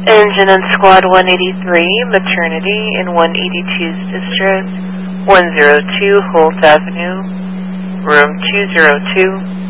Engine in Squad 183, Maternity in 182's District, 102 Holt Avenue, Room 202.